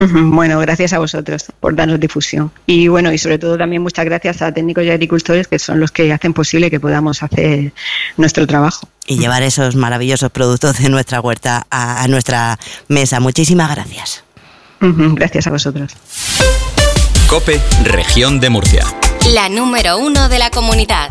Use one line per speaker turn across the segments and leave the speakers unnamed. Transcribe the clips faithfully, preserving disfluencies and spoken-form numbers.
Bueno, gracias a vosotros por darnos difusión. Y bueno, y sobre todo también muchas gracias a técnicos y agricultores, que son los que hacen posible que podamos hacer nuestro trabajo.
Y llevar esos maravillosos productos de nuestra huerta a, a nuestra mesa. Muchísimas gracias.
Gracias a vosotros.
COPE, Región de Murcia.
La número uno de la comunidad.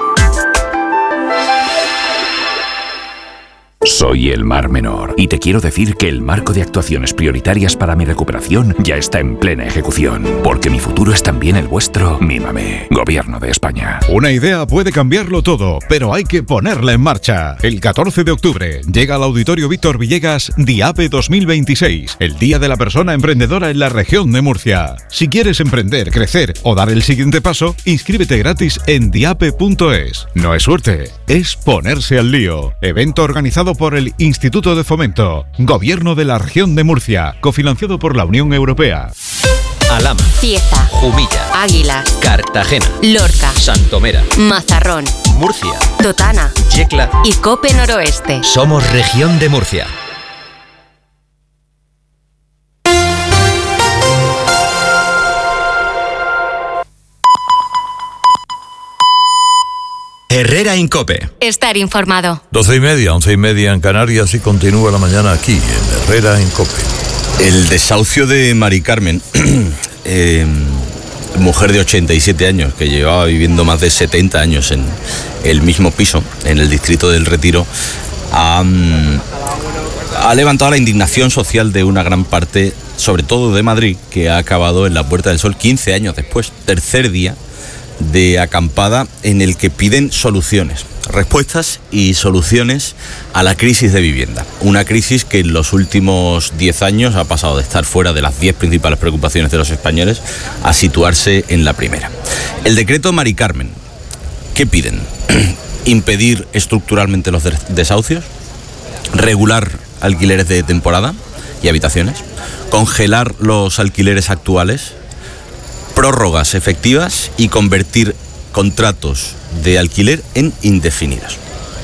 Soy el Mar Menor y te quiero decir que el marco de actuaciones prioritarias para mi recuperación ya está en plena ejecución, porque mi futuro es también el vuestro. Mímame, Gobierno de España.
Una idea puede cambiarlo todo, pero hay que ponerla en marcha. El catorce de octubre llega al Auditorio Víctor Villegas DIAPE dos mil veintiséis, el Día de la Persona Emprendedora en la región de Murcia. Si quieres emprender, crecer o dar el siguiente paso, inscríbete gratis en diape punto es. No es suerte, es ponerse al lío. Evento organizado por el Instituto de Fomento, Gobierno de la Región de Murcia, cofinanciado por la Unión Europea.
Alhama,
Cieza,
Jumilla,
Águilas,
Cartagena,
Lorca,
Santomera,
Mazarrón,
Murcia,
Totana,
Yecla
y COPE Noroeste.
Somos Región de Murcia. Herrera en COPE.
Estar informado.
Doce y media, once y media en Canarias y continúa la mañana aquí en Herrera en COPE.
El desahucio de Mari Carmen, eh, mujer de ochenta y siete años que llevaba viviendo más de setenta años en el mismo piso, en el distrito del Retiro, ha, ha levantado la indignación social de una gran parte, sobre todo de Madrid, que ha acabado en la Puerta del Sol quince años después, tercer día de acampada en el que piden soluciones, respuestas y soluciones a la crisis de vivienda. Una crisis que en los últimos diez años ha pasado de estar fuera de las diez principales preocupaciones de los españoles a situarse en la primera. El decreto Mari Carmen, ¿qué piden? Impedir estructuralmente los desahucios, regular alquileres de temporada y habitaciones, congelar los alquileres actuales, prórrogas efectivas y convertir contratos de alquiler en indefinidos.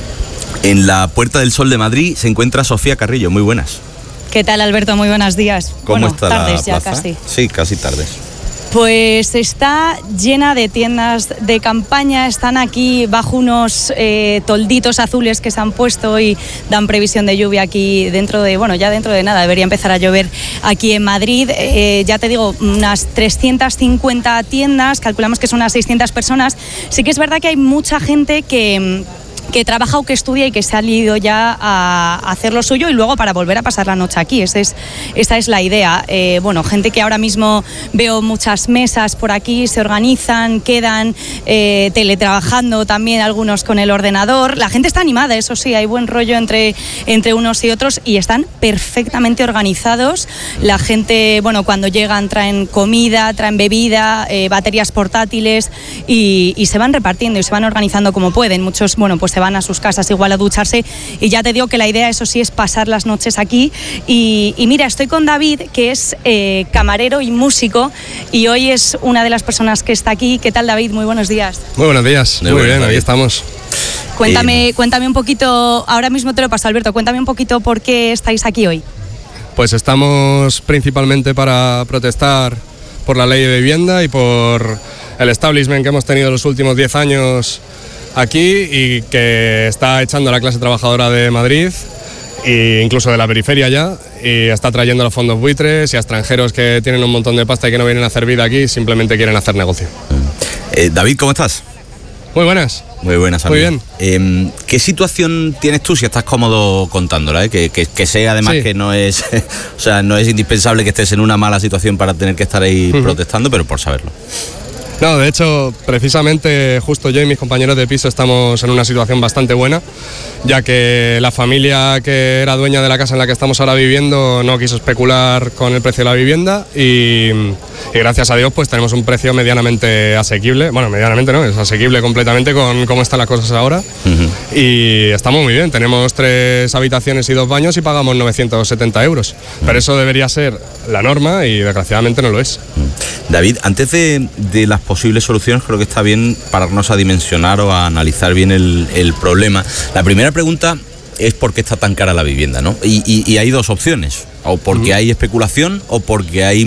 En la Puerta del Sol de Madrid se encuentra Sofía Carrillo. Muy buenas.
¿Qué tal, Alberto? Muy buenos días.
¿Cómo
bueno,
está
tardes
la
ya
plaza?
casi.
Sí, casi tardes.
Pues está llena de tiendas de campaña, están aquí bajo unos eh, tolditos azules que se han puesto y dan previsión de lluvia aquí dentro de, bueno, ya dentro de nada, debería empezar a llover aquí en Madrid. Eh, ya te digo, unas trescientas cincuenta tiendas, calculamos que son unas seiscientas personas. Sí que es verdad que hay mucha gente que... que trabaja o que estudia y que se ha ido ya a hacer lo suyo y luego para volver a pasar la noche aquí. Esa es, esa es la idea. Eh, bueno, gente que ahora mismo veo muchas mesas por aquí, se organizan, quedan eh, teletrabajando también, algunos con el ordenador. La gente está animada, eso sí, hay buen rollo entre, entre unos y otros y están perfectamente organizados. La gente, bueno, cuando llegan traen comida, traen bebida, eh, baterías portátiles y, y se van repartiendo y se van organizando como pueden. Muchos, bueno, pues se van a sus casas igual a ducharse y ya te digo que la idea, eso sí, es pasar las noches aquí y, y mira, estoy con David, que es eh, camarero y músico y hoy es una de las personas que está aquí. ¿Qué tal, David? Muy buenos días.
Muy buenos días, muy, muy bien, aquí estamos.
Cuéntame,
eh,
cuéntame un poquito, ahora mismo te lo paso, Alberto, cuéntame un poquito por qué estáis aquí hoy.
Pues estamos principalmente para protestar por la ley de vivienda y por el establishment que hemos tenido los últimos diez años aquí y que está echando a la clase trabajadora de Madrid e incluso de la periferia ya, y está trayendo a los fondos buitres y a extranjeros que tienen un montón de pasta y que no vienen a hacer vida aquí, simplemente quieren hacer negocio.
Eh, David, ¿cómo estás?
Muy buenas.
Muy buenas,
Muy bien.
Eh, ¿Qué situación tienes tú, si estás cómodo contándola? Eh? Que, que, que sé además sí. que no es, o sea, no es indispensable que estés en una mala situación para tener que estar ahí uh-huh. protestando, pero por saberlo.
No, de hecho, precisamente justo yo y mis compañeros de piso estamos en una situación bastante buena, ya que la familia que era dueña de la casa en la que estamos ahora viviendo no quiso especular con el precio de la vivienda y, y gracias a Dios pues tenemos un precio medianamente asequible, bueno, medianamente no, es asequible completamente con cómo están las cosas ahora uh-huh. y estamos muy bien, tenemos tres habitaciones y dos baños y pagamos novecientos setenta euros, uh-huh. pero eso debería ser la norma y desgraciadamente no lo es.
Uh-huh. David, antes de, de las posibles soluciones, creo que está bien pararnos a dimensionar o a analizar bien el, el problema. La primera pregunta es porque está tan cara la vivienda, ¿no? Y, y, y hay dos opciones, o porque hay especulación o porque hay